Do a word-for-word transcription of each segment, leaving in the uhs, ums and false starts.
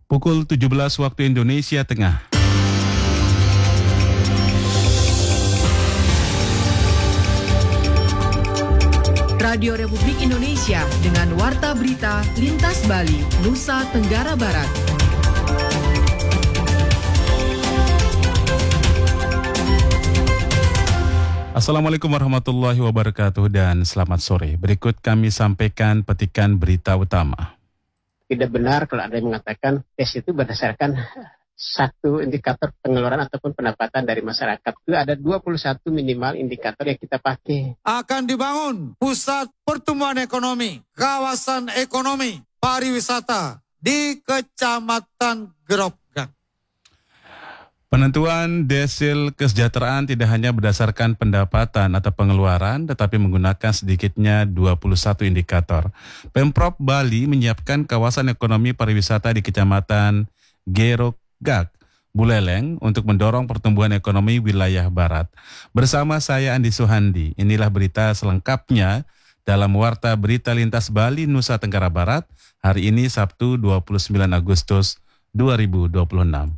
Pukul tujuh belas waktu Indonesia Tengah. Radio Republik Indonesia dengan Warta Berita Lintas Bali, Nusa Tenggara Barat. Assalamualaikum warahmatullahi wabarakatuh dan selamat sore. Berikut kami sampaikan petikan berita utama. Tidak benar kalau ada yang mengatakan tes itu berdasarkan satu indikator pengeluaran ataupun pendapatan dari masyarakat. Itu ada dua puluh satu minimal indikator yang kita pakai. Akan dibangun pusat pertumbuhan ekonomi, kawasan ekonomi, pariwisata di Kecamatan Grogak. Penentuan desil kesejahteraan tidak hanya berdasarkan pendapatan atau pengeluaran, tetapi menggunakan sedikitnya dua puluh satu indikator. Pemprov Bali menyiapkan kawasan ekonomi pariwisata di Kecamatan Grogak, Buleleng untuk mendorong pertumbuhan ekonomi wilayah barat. Bersama saya Andi Suhandi, inilah berita selengkapnya dalam Warta Berita Lintas Bali Nusa Tenggara Barat, hari ini Sabtu dua puluh sembilan Agustus dua ribu dua puluh enam.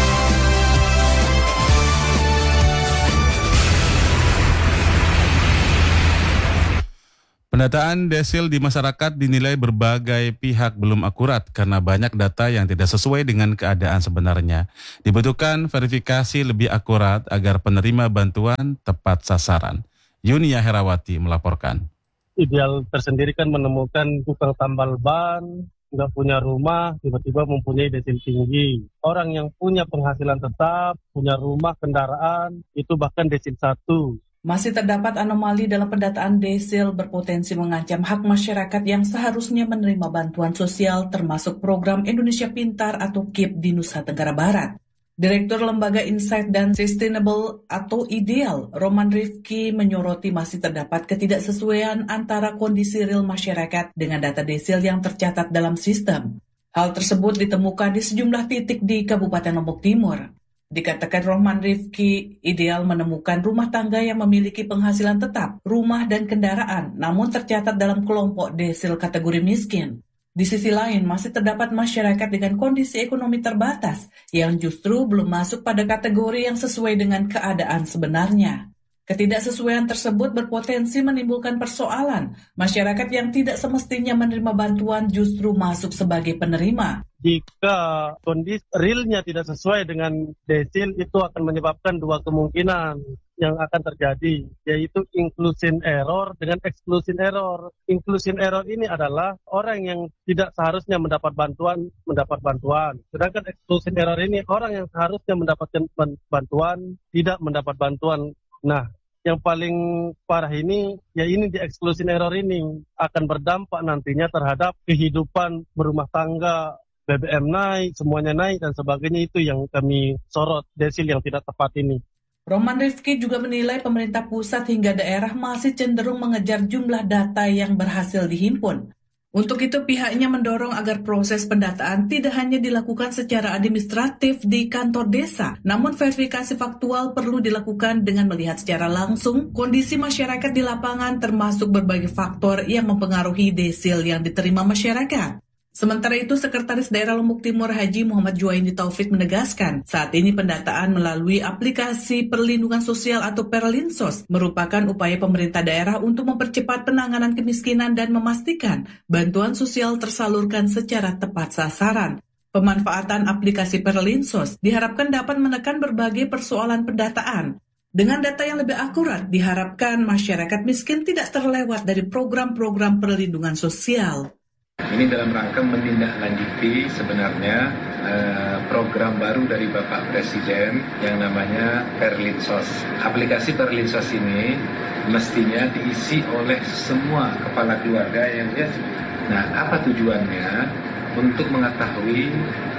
Pendataan desil di masyarakat dinilai berbagai pihak belum akurat karena banyak data yang tidak sesuai dengan keadaan sebenarnya. Dibutuhkan verifikasi lebih akurat agar penerima bantuan tepat sasaran. Yunia Herawati melaporkan. Ideal tersendiri kan menemukan tukang tambal ban, nggak punya rumah, tiba-tiba mempunyai desil tinggi. Orang yang punya penghasilan tetap, punya rumah, kendaraan, itu bahkan desil satu. Masih terdapat anomali dalam pendataan desil berpotensi mengancam hak masyarakat yang seharusnya menerima bantuan sosial termasuk program Indonesia Pintar atau K I P di Nusa Tenggara Barat. Direktur Lembaga Insight dan Sustainable atau Ideal, Roman Rifki menyoroti masih terdapat ketidaksesuaian antara kondisi real masyarakat dengan data desil yang tercatat dalam sistem. Hal tersebut ditemukan di sejumlah titik di Kabupaten Lombok Timur. Dikatakan Roman Rifki, Ideal menemukan rumah tangga yang memiliki penghasilan tetap, rumah dan kendaraan, namun tercatat dalam kelompok desil kategori miskin. Di sisi lain, masih terdapat masyarakat dengan kondisi ekonomi terbatas yang justru belum masuk pada kategori yang sesuai dengan keadaan sebenarnya. Ketidaksesuaian tersebut berpotensi menimbulkan persoalan. Masyarakat yang tidak semestinya menerima bantuan justru masuk sebagai penerima. Jika kondisi realnya tidak sesuai dengan desil, itu akan menyebabkan dua kemungkinan yang akan terjadi, yaitu inclusion error dengan exclusion error. Inclusion error ini adalah orang yang tidak seharusnya mendapat bantuan, mendapat bantuan. Sedangkan exclusion error ini orang yang seharusnya mendapatkan bantuan, tidak mendapat bantuan. Nah, yang paling parah ini, ya ini di exclusion error ini akan berdampak nantinya terhadap kehidupan berumah tangga, B B M naik, semuanya naik dan sebagainya. Itu yang kami sorot, desil yang tidak tepat ini. Roman Rifki juga menilai pemerintah pusat hingga daerah masih cenderung mengejar jumlah data yang berhasil dihimpun. Untuk itu pihaknya mendorong agar proses pendataan tidak hanya dilakukan secara administratif di kantor desa, namun verifikasi faktual perlu dilakukan dengan melihat secara langsung kondisi masyarakat di lapangan termasuk berbagai faktor yang mempengaruhi desil yang diterima masyarakat. Sementara itu, Sekretaris Daerah Lombok Timur Haji Muhammad Juwaini Taufik menegaskan, saat ini pendataan melalui aplikasi perlindungan sosial atau Perlinsos merupakan upaya pemerintah daerah untuk mempercepat penanganan kemiskinan dan memastikan bantuan sosial tersalurkan secara tepat sasaran. Pemanfaatan aplikasi Perlinsos diharapkan dapat menekan berbagai persoalan pendataan. Dengan data yang lebih akurat, diharapkan masyarakat miskin tidak terlewat dari program-program perlindungan sosial. Ini dalam rangka menindaklanjuti sebenarnya eh, program baru dari Bapak Presiden yang namanya Perlinsos. Aplikasi Perlinsos ini mestinya diisi oleh semua kepala keluarga yang ya. Nah, apa tujuannya? Untuk mengetahui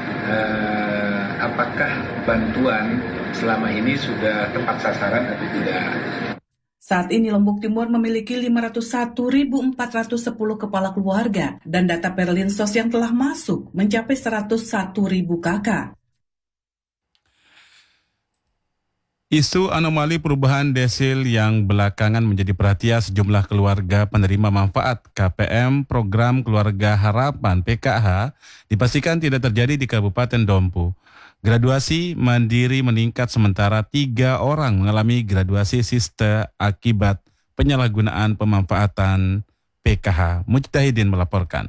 eh, apakah bantuan selama ini sudah tepat sasaran atau tidak. Saat ini Lombok Timur memiliki lima ratus satu ribu empat ratus sepuluh kepala keluarga dan data Perlinsos yang telah masuk mencapai seratus satu ribu kakak. Isu anomali perubahan desil yang belakangan menjadi perhatian sejumlah keluarga penerima manfaat K P M Program Keluarga Harapan P K H dipastikan tidak terjadi di Kabupaten Dompu. Graduasi mandiri meningkat sementara tiga orang mengalami graduasi siste akibat penyalahgunaan pemanfaatan P K H. Mujtahidin melaporkan.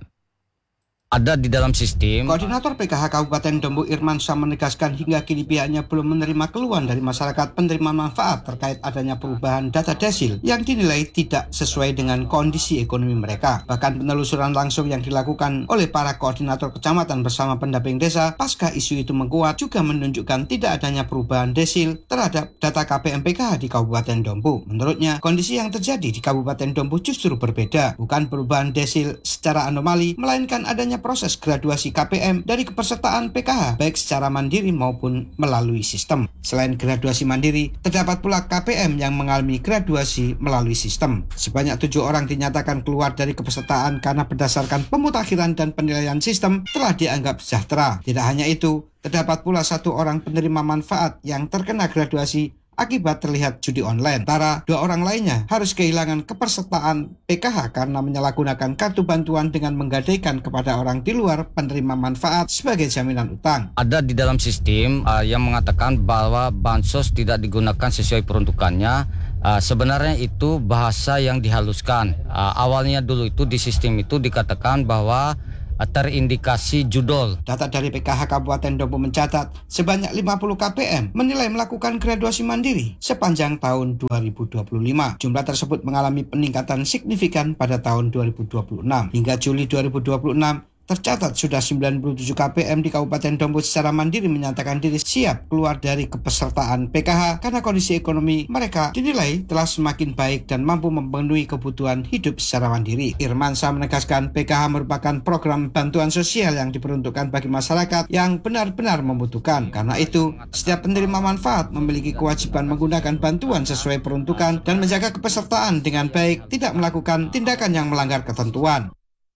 Ada di dalam sistem. Koordinator P K H Kabupaten Dompu Irmansyah menegaskan hingga kini pihaknya belum menerima keluhan dari masyarakat penerima manfaat terkait adanya perubahan data desil yang dinilai tidak sesuai dengan kondisi ekonomi mereka. Bahkan penelusuran langsung yang dilakukan oleh para koordinator kecamatan bersama pendamping desa pasca isu itu menguat juga menunjukkan tidak adanya perubahan desil terhadap data K P M P K H di Kabupaten Dompu. Menurutnya, kondisi yang terjadi di Kabupaten Dompu justru berbeda. Bukan perubahan desil secara anomali, melainkan adanya proses graduasi K P M dari kepesertaan P K H baik secara mandiri maupun melalui sistem. Selain graduasi mandiri, terdapat pula K P M yang mengalami graduasi melalui sistem. Sebanyak tujuh orang dinyatakan keluar dari kepesertaan karena berdasarkan pemutakhiran dan penilaian sistem telah dianggap sejahtera. Tidak hanya itu, terdapat pula satu orang penerima manfaat yang terkena graduasi akibat terlihat judi online. Sementara dua orang lainnya harus kehilangan kepesertaan P K H karena menyalahgunakan kartu bantuan dengan menggadaikan kepada orang di luar penerima manfaat sebagai jaminan utang. Ada di dalam sistem uh, yang mengatakan bahwa bansos tidak digunakan sesuai peruntukannya. Uh, sebenarnya itu bahasa yang dihaluskan. Uh, awalnya dulu itu di sistem itu dikatakan bahwa terindikasi judul. Data dari P K H Kabupaten Dompu mencatat sebanyak lima puluh K P M menilai melakukan graduasi mandiri sepanjang tahun dua ribu dua puluh lima. Jumlah tersebut mengalami peningkatan signifikan pada tahun dua ribu dua puluh enam. Hingga Juli dua ribu dua puluh enam, tercatat sudah sembilan puluh tujuh K P M di Kabupaten Dompu secara mandiri menyatakan diri siap keluar dari kepesertaan P K H karena kondisi ekonomi mereka dinilai telah semakin baik dan mampu memenuhi kebutuhan hidup secara mandiri. Irmansyah menegaskan P K H merupakan program bantuan sosial yang diperuntukkan bagi masyarakat yang benar-benar membutuhkan. Karena itu, setiap penerima manfaat memiliki kewajiban menggunakan bantuan sesuai peruntukan dan menjaga kepesertaan dengan baik, tidak melakukan tindakan yang melanggar ketentuan.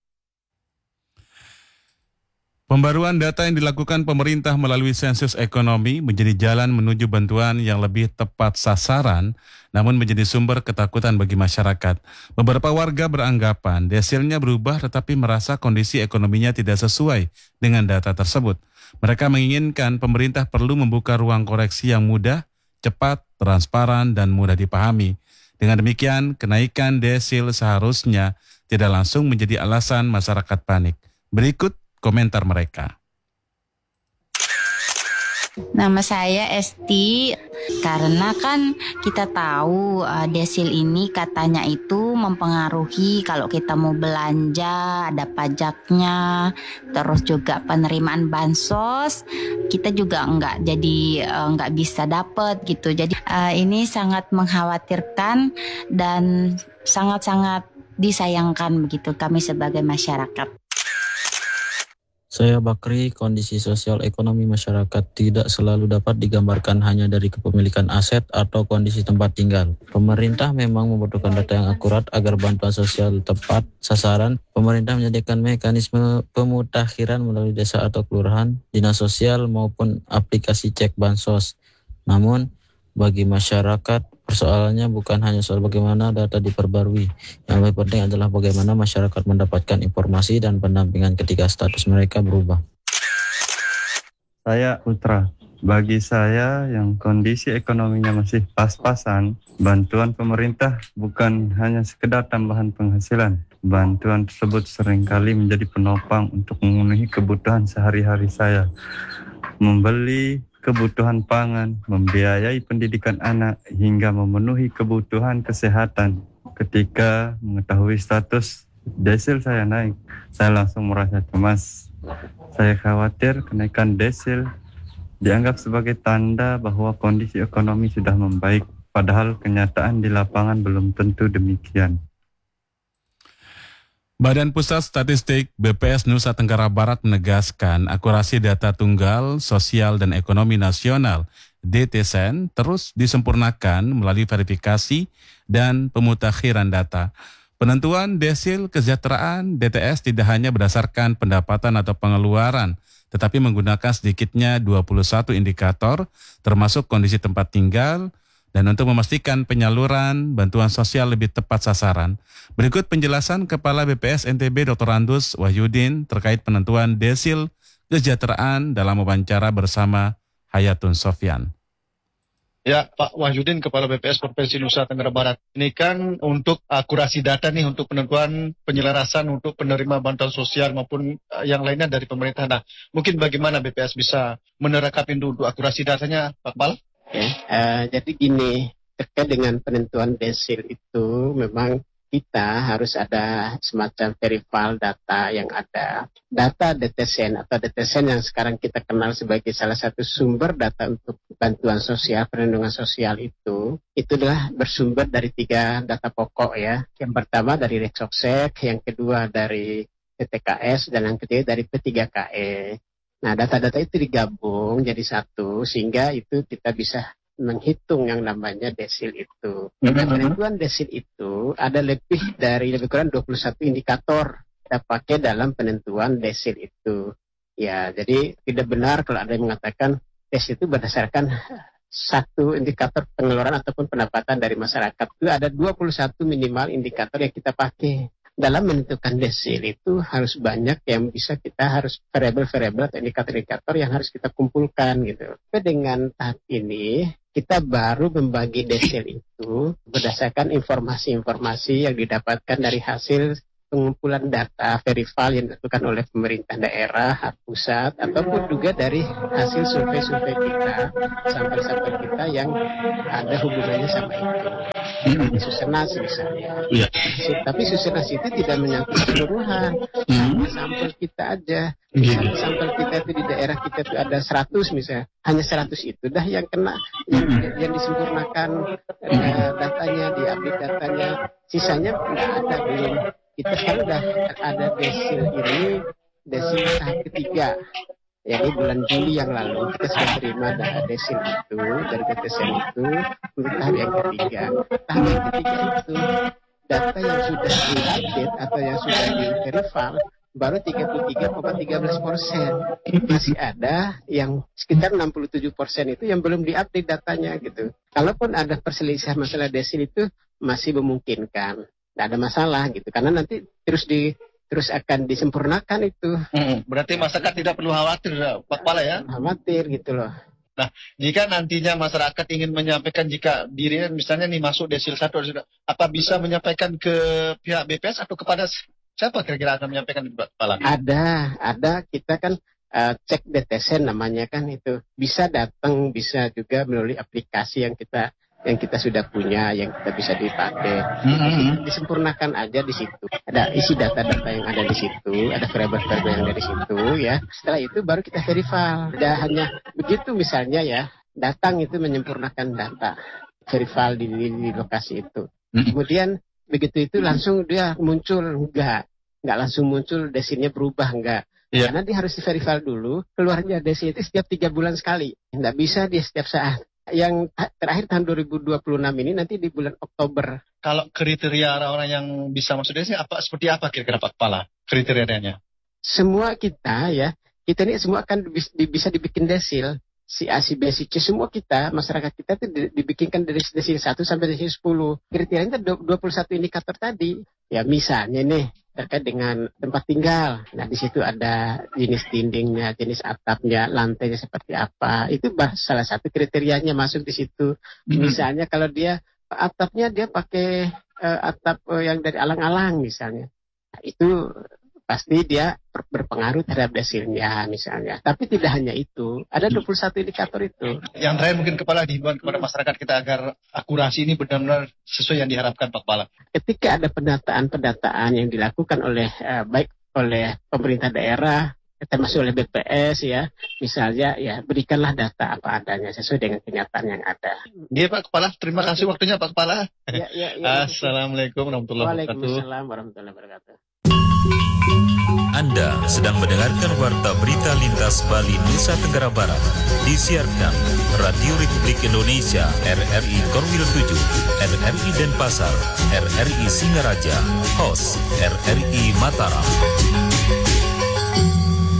Pembaruan data yang dilakukan pemerintah melalui sensus ekonomi menjadi jalan menuju bantuan yang lebih tepat sasaran, namun menjadi sumber ketakutan bagi masyarakat. Beberapa warga beranggapan desilnya berubah tetapi merasa kondisi ekonominya tidak sesuai dengan data tersebut. Mereka menginginkan pemerintah perlu membuka ruang koreksi yang mudah, cepat, transparan, dan mudah dipahami. Dengan demikian, kenaikan desil seharusnya tidak langsung menjadi alasan masyarakat panik. Berikut komentar mereka. Nama saya Esti. Karena kan kita tahu uh, desil ini katanya itu mempengaruhi kalau kita mau belanja, ada pajaknya, terus juga penerimaan bansos, kita juga nggak jadi uh, nggak bisa dapat gitu. Jadi uh, ini sangat mengkhawatirkan dan sangat-sangat disayangkan begitu kami sebagai masyarakat. Saya Bakri, kondisi sosial ekonomi masyarakat tidak selalu dapat digambarkan hanya dari kepemilikan aset atau kondisi tempat tinggal. Pemerintah memang membutuhkan data yang akurat agar bantuan sosial tepat sasaran. Pemerintah menyediakan mekanisme pemutakhiran melalui desa atau kelurahan, dinas sosial maupun aplikasi cek bansos. Namun, bagi masyarakat, persoalannya bukan hanya soal bagaimana data diperbarui. Yang lebih penting adalah bagaimana masyarakat mendapatkan informasi dan pendampingan ketika status mereka berubah. Saya Putra. Bagi saya yang kondisi ekonominya masih pas-pasan, bantuan pemerintah bukan hanya sekedar tambahan penghasilan. Bantuan tersebut seringkali menjadi penopang untuk memenuhi kebutuhan sehari-hari saya. Membeli kebutuhan pangan, membiayai pendidikan anak, hingga memenuhi kebutuhan kesehatan. Ketika mengetahui status desil saya naik, saya langsung merasa cemas. Saya khawatir kenaikan desil dianggap sebagai tanda bahwa kondisi ekonomi sudah membaik, padahal kenyataan di lapangan belum tentu demikian. Badan Pusat Statistik B P S Nusa Tenggara Barat menegaskan akurasi data tunggal, sosial, dan ekonomi nasional D T S E N terus disempurnakan melalui verifikasi dan pemutakhiran data. Penentuan desil kesejahteraan D T S tidak hanya berdasarkan pendapatan atau pengeluaran, tetapi menggunakan sedikitnya dua puluh satu indikator, termasuk kondisi tempat tinggal, dan untuk memastikan penyaluran bantuan sosial lebih tepat sasaran. Berikut penjelasan Kepala B P S N T B Doktor Andus Wahyudin terkait penentuan desil kesejahteraan dalam wawancara bersama Hayatun Sofyan. Ya, Pak Wahyudin, Kepala B P S Provinsi Nusa Tenggara Barat. Ini kan untuk akurasi data nih untuk penentuan penyelarasan untuk penerima bantuan sosial maupun uh, yang lainnya dari pemerintah. Nah, mungkin bagaimana B P S bisa menerapkan untuk akurasi datanya, Pak Kepala? Oke, uh, jadi gini, terkait dengan penentuan desil itu memang kita harus ada semacam verifiable data yang ada. Data D T S E N atau D T S E N yang sekarang kita kenal sebagai salah satu sumber data untuk bantuan sosial, perlindungan sosial itu, itu adalah bersumber dari tiga data pokok ya. Yang pertama dari Reksoksek, yang kedua dari P T K S, dan yang ketiga dari P tiga K E. Nah, data-data itu digabung jadi satu, sehingga itu kita bisa menghitung yang namanya desil itu. Nah, penentuan desil itu ada lebih dari lebih kurang dua puluh satu indikator kita pakai dalam penentuan desil itu. Ya, jadi tidak benar kalau ada yang mengatakan desil itu berdasarkan satu indikator pengeluaran ataupun pendapatan dari masyarakat. Itu ada dua puluh satu minimal indikator yang kita pakai. Dalam menentukan desil itu harus banyak yang bisa kita harus variabel-variabel atau indikator-indikator yang harus kita kumpulkan gitu. Tapi dengan tahap ini kita baru membagi desil itu berdasarkan informasi-informasi yang didapatkan dari hasil pengumpulan data verifiable yang dilakukan oleh pemerintah daerah, pusat, ataupun juga dari hasil survei-survei kita, sampel-sampel kita yang ada hubungannya sama itu. Susenas misalnya. Ya. Tapi Susenas itu tidak menyangkut keseluruhan, hanya sampel kita aja. Misalnya sampel kita itu di daerah kita itu ada seratus misalnya, hanya seratus itu dah yang kena, yang, yang disempurnakan eh, datanya, diupdate datanya, sisanya tidak ada belum. Kita sekarang sudah ada desil ini, desil tahap ketiga. Jadi bulan Juli yang lalu kita sudah terima data desil itu dari D T S E N itu untuk tahap yang ketiga. Tahap yang ketiga itu data yang sudah diupdate atau yang sudah di-verify baru tiga puluh tiga koma tiga belas persen. Masih ada yang sekitar enam puluh tujuh persen itu yang belum diupdate datanya gitu. Kalaupun ada perselisihan masalah desil itu masih memungkinkan. Tidak ada masalah gitu, karena nanti terus di terus akan disempurnakan itu. Hmm, berarti masyarakat tidak perlu khawatir, Pak Kepala ya? Khawatir gitu loh. Nah, jika nantinya masyarakat ingin menyampaikan jika dirinya misalnya nih masuk desil satu, apa bisa menyampaikan ke pihak B P S atau kepada siapa kira-kira akan menyampaikan, Pak Kepala? Ada, ada kita kan uh, cek D T S E N namanya kan itu, bisa datang, bisa juga melalui aplikasi yang kita yang kita sudah punya, yang kita bisa dipakai. Mm-hmm. Disempurnakan aja di situ. Ada isi data-data yang ada di situ, ada variabel-variabel yang ada di situ ya. Setelah itu baru kita verify. Tidak hanya begitu misalnya ya, datang itu menyempurnakan data, verify di, di, di lokasi itu. Mm-hmm. Kemudian begitu itu langsung dia muncul, enggak. Enggak langsung muncul, desilnya berubah, enggak. Yeah. Karena dia harus di-verify dulu, keluarnya desil itu setiap tiga bulan sekali. Enggak bisa dia setiap saat. Yang terakhir tahun dua ribu dua puluh enam ini nanti di bulan Oktober. Kalau kriteria orang-orang yang bisa masuk desil apa seperti apa kira-kira Pak Kepala kriterianya? Semua kita ya, kita ini semua akan bisa dibikin desil. Si A, si B, si C, semua kita, masyarakat kita itu dibikinkan dari desil satu sampai desil sepuluh. Kriterianya dua puluh satu indikator tadi. Ya misalnya nih, terkait dengan tempat tinggal. Nah di situ ada jenis dindingnya, jenis atapnya, lantainya seperti apa. Itu salah satu kriterianya masuk di situ. Misalnya kalau dia atapnya dia pakai uh, atap uh, yang dari alang-alang misalnya. Nah, itu pasti dia berpengaruh terhadap desilnya misalnya. Tapi tidak hanya itu, ada dua puluh satu indikator itu. Yang terakhir mungkin Kepala dihimbauan kepada masyarakat kita agar akurasi ini benar-benar sesuai yang diharapkan Pak Kepala. Ketika ada pendataan-pendataan yang dilakukan oleh eh, baik oleh pemerintah daerah, termasuk oleh B P S ya, misalnya ya berikanlah data apa adanya sesuai dengan kenyataan yang ada. Iya Pak Kepala, terima kasih waktunya Pak Kepala. Ya, ya, ya, Assalamualaikum warahmatullahi wabarakatuh. Waalaikumsalam warahmatullahi wabarakatuh. Anda sedang mendengarkan Warta Berita Lintas Bali Nusa Tenggara Barat. Disiarkan Radio Republik Indonesia R R I Korwil tujuh, R R I Denpasar, R R I Singaraja, host R R I Mataram.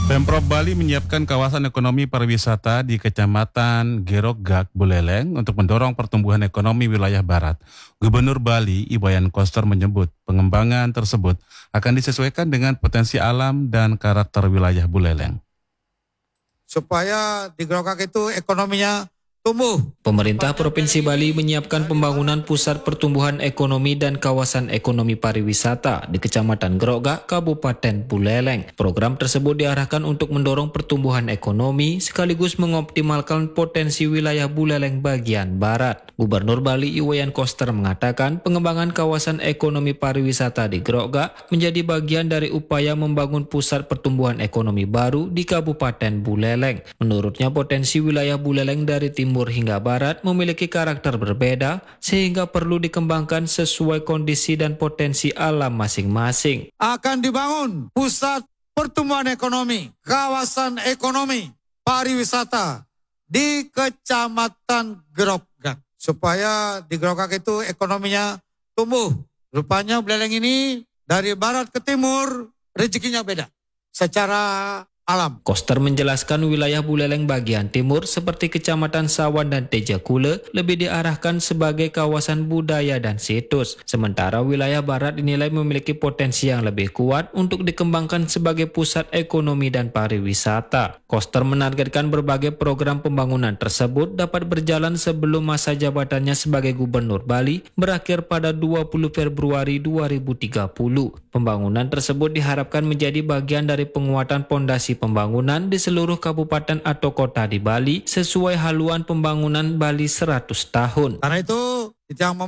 Pemprov Bali menyiapkan kawasan ekonomi pariwisata di Kecamatan Gerogak, Buleleng untuk mendorong pertumbuhan ekonomi wilayah barat. Gubernur Bali, Iwayan Koster menyebut pengembangan tersebut akan disesuaikan dengan potensi alam dan karakter wilayah Buleleng. Supaya di Gerogak itu ekonominya tumbuh. Pemerintah Provinsi Bali menyiapkan pembangunan pusat pertumbuhan ekonomi dan kawasan ekonomi pariwisata di Kecamatan Gerogak, Kabupaten Buleleng. Program tersebut diarahkan untuk mendorong pertumbuhan ekonomi sekaligus mengoptimalkan potensi wilayah Buleleng bagian barat. Gubernur Bali Iwayan Koster mengatakan pengembangan kawasan ekonomi pariwisata di Gerogak menjadi bagian dari upaya membangun pusat pertumbuhan ekonomi baru di Kabupaten Buleleng. Menurutnya potensi wilayah Buleleng dari timur hingga barat memiliki karakter berbeda sehingga perlu dikembangkan sesuai kondisi dan potensi alam masing-masing. Akan dibangun pusat pertumbuhan ekonomi, kawasan ekonomi pariwisata di Kecamatan Gerogak supaya di Gerogak itu ekonominya tumbuh. Rupanya Buleleng ini dari barat ke timur rezekinya beda secara alam. Koster menjelaskan wilayah Buleleng bagian timur seperti Kecamatan Sawan dan Tejakule lebih diarahkan sebagai kawasan budaya dan situs. Sementara wilayah barat dinilai memiliki potensi yang lebih kuat untuk dikembangkan sebagai pusat ekonomi dan pariwisata. Koster menargetkan berbagai program pembangunan tersebut dapat berjalan sebelum masa jabatannya sebagai Gubernur Bali berakhir pada dua puluh Februari dua ribu tiga puluh. Pembangunan tersebut diharapkan menjadi bagian dari penguatan pondasi pembangunan di seluruh kabupaten atau kota di Bali sesuai haluan pembangunan Bali seratus tahun. Karena itu yang